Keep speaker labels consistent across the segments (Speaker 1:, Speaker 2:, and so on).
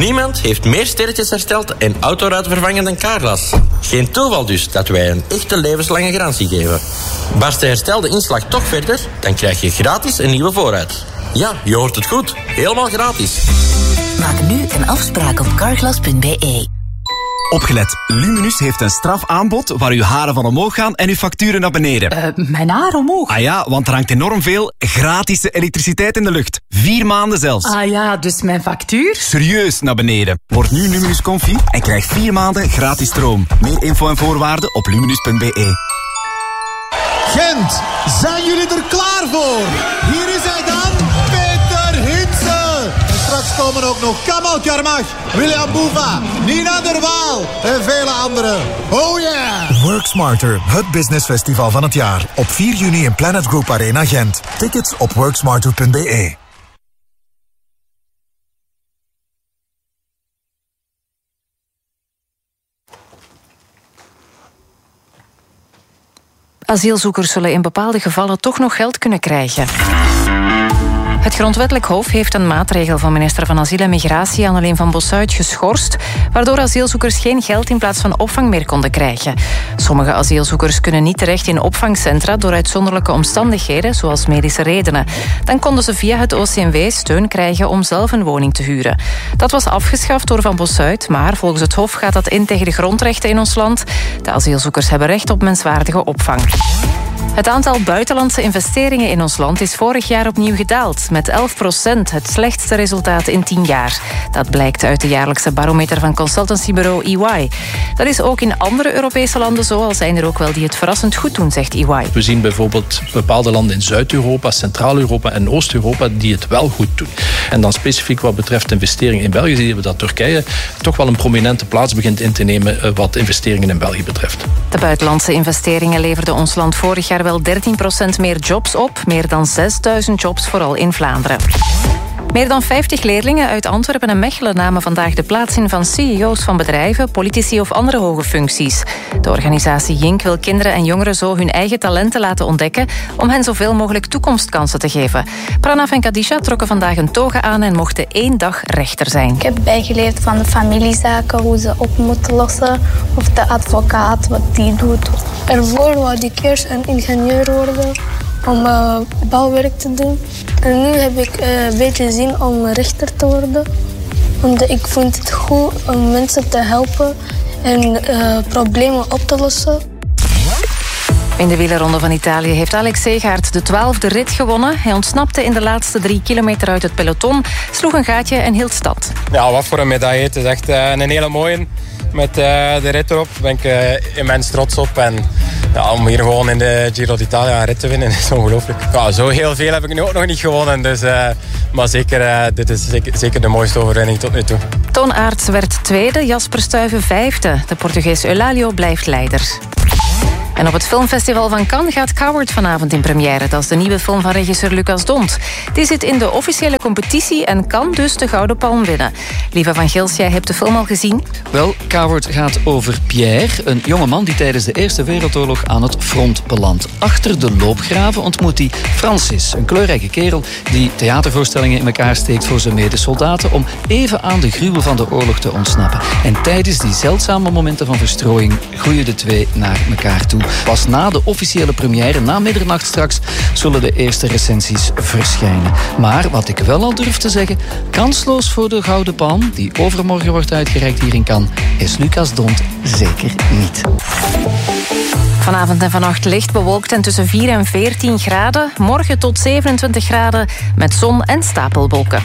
Speaker 1: Niemand heeft meer sterretjes hersteld en autoruiten vervangen dan Carglass. Geen toeval dus dat wij een echte levenslange garantie geven. Barst de herstelde inslag toch verder, dan krijg je gratis een nieuwe voorruit. Ja, je hoort het goed. Helemaal gratis.
Speaker 2: Maak nu een afspraak op carglass.be.
Speaker 3: Opgelet, Luminus heeft een strafaanbod waar uw haren van omhoog gaan en uw facturen naar beneden.
Speaker 4: Mijn haar omhoog?
Speaker 3: Ah ja, want er hangt enorm veel gratis elektriciteit in de lucht. 4 maanden zelfs.
Speaker 4: Ah ja, dus mijn factuur?
Speaker 3: Serieus naar beneden. Word nu Luminus Confi en krijg 4 maanden gratis stroom. Meer info en voorwaarden op luminus.be.
Speaker 5: Gent, zijn jullie er klaar voor? Hier is hij dan, Peter Hintze. En straks komen ook nog Kamal Karmach, William Boeva, Nina der Waal en vele anderen. Oh yeah!
Speaker 6: Work Smarter, het businessfestival van het jaar. Op 4 juni in Planet Group Arena Gent. Tickets op worksmarter.be.
Speaker 7: Asielzoekers zullen in bepaalde gevallen toch nog geld kunnen krijgen. Het Grondwettelijk Hof heeft een maatregel van minister van Asiel en Migratie Anneleen van Bossuyt geschorst, waardoor asielzoekers geen geld in plaats van opvang meer konden krijgen. Sommige asielzoekers kunnen niet terecht in opvangcentra door uitzonderlijke omstandigheden, zoals medische redenen. Dan konden ze via het OCMW steun krijgen om zelf een woning te huren. Dat was afgeschaft door Van Bossuyt, maar volgens het Hof gaat dat in tegen de grondrechten in ons land. De asielzoekers hebben recht op menswaardige opvang. Het aantal buitenlandse investeringen in ons land is vorig jaar opnieuw gedaald, met 11%, het slechtste resultaat in 10 jaar. Dat blijkt uit de jaarlijkse barometer van consultancybureau EY. Dat is ook in andere Europese landen zo, al zijn er ook wel die het verrassend goed doen, zegt EY.
Speaker 8: We zien bijvoorbeeld bepaalde landen in Zuid-Europa, Centraal-Europa en Oost-Europa die het wel goed doen. En dan specifiek wat betreft investeringen in België zien we dat Turkije toch wel een prominente plaats begint in te nemen wat investeringen in België betreft.
Speaker 7: De buitenlandse investeringen leverden ons land vorig jaar wel 13% meer jobs op, meer dan 6000 jobs, vooral in Vlaanderen. Meer dan 50 leerlingen uit Antwerpen en Mechelen namen vandaag de plaats in van CEO's van bedrijven, politici of andere hoge functies. De organisatie Jink wil kinderen en jongeren zo hun eigen talenten laten ontdekken om hen zoveel mogelijk toekomstkansen te geven. Pranav en Kadisha trokken vandaag een toga aan en mochten 1 dag rechter zijn.
Speaker 9: Ik heb bijgeleerd van de familiezaken, hoe ze op moeten lossen, of de advocaat, wat die doet. Ervoor wou ik eerst een ingenieur worden om bouwwerk te doen. En nu heb ik een beetje zin om rechter te worden. Want ik vind het goed om mensen te helpen en problemen op te lossen.
Speaker 7: In de wielerronde van Italië heeft Alex Segaert de 12e rit gewonnen. Hij ontsnapte in de laatste 3 kilometer uit het peloton, sloeg een gaatje en hield stand.
Speaker 10: Ja, wat voor een medaille. Het is echt een hele mooie. Met de rit erop ben ik immens trots op. En ja, om hier gewoon in de Giro d'Italia een rit te winnen is ongelooflijk. Ja, zo heel veel heb ik nu ook nog niet gewonnen. Dus, maar zeker, dit is zeker de mooiste overwinning tot nu toe.
Speaker 7: Toon Aerts werd 2e, Jasper Stuyven 5e. De Portugees Eulálio blijft leider. En op het filmfestival van Cannes gaat Coward vanavond in première. Dat is de nieuwe film van regisseur Lucas Dont. Die zit in de officiële competitie en kan dus de Gouden Palm winnen. Lieve van Gils, jij hebt de film al gezien?
Speaker 11: Wel, Coward gaat over Pierre, een jongeman die tijdens de Eerste Wereldoorlog aan het front belandt. Achter de loopgraven ontmoet hij Francis, een kleurrijke kerel die theatervoorstellingen in elkaar steekt voor zijn medesoldaten om even aan de gruwel van de oorlog te ontsnappen. En tijdens die zeldzame momenten van verstrooiing groeien de twee naar elkaar toe. Pas na de officiële première, na middernacht straks, zullen de eerste recensies verschijnen. Maar wat ik wel al durf te zeggen, kansloos voor de Gouden Palm, die overmorgen wordt uitgereikt hier in Cannes, is Lucas Dont zeker niet.
Speaker 7: Vanavond en vannacht licht bewolkt en tussen 4 en 14 graden. Morgen tot 27 graden met zon en stapelwolken.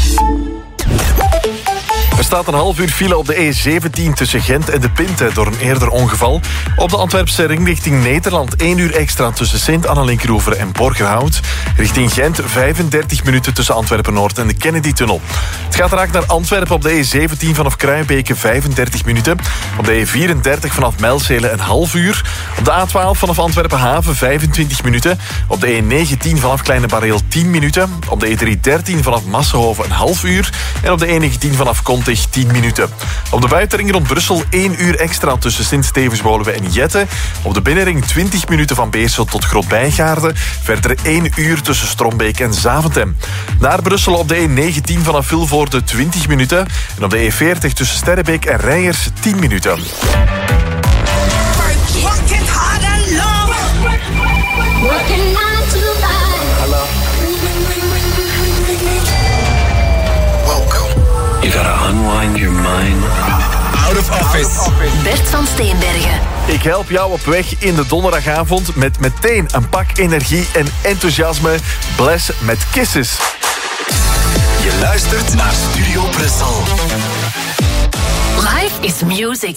Speaker 12: Er staat een half uur file op de E17 tussen Gent en De Pinte door een eerder ongeval. Op de Antwerpse ring richting Nederland 1 uur extra tussen Sint-Annelinkroever en Borgerhout. Richting Gent 35 minuten tussen Antwerpen-Noord en de Kennedy-tunnel. Het gaat raak naar Antwerpen op de E17 vanaf Kruijbeke 35 minuten. Op de E34 vanaf Mijlzele een half uur. Op de A12 vanaf Antwerpen-Haven 25 minuten. Op de E19 vanaf Kleine Bareel 10 minuten. Op de E313 vanaf Massenhoven een half uur. En op de E19 vanaf Conte omweg 10 minuten. Op de buitenring rond Brussel 1 uur extra tussen Sint-Stevenswoluwe en Jette. Op de binnenring 20 minuten van Beersel tot Groot-Bijgaarde. Verder 1 uur tussen Strombeek en Zaventem. Naar Brussel op de E19 vanaf Vilvoorde 20 minuten. En op de E40 tussen Sterrebeek en Rijers 10 minuten.
Speaker 13: You gotta unwind your mind.
Speaker 3: Out of office.
Speaker 2: Bert van Steenbergen.
Speaker 12: Ik help jou op weg in de donderdagavond met meteen een pak energie en enthousiasme. Bless met Kisses.
Speaker 3: Je luistert naar Studio Brussel.
Speaker 2: Life is music.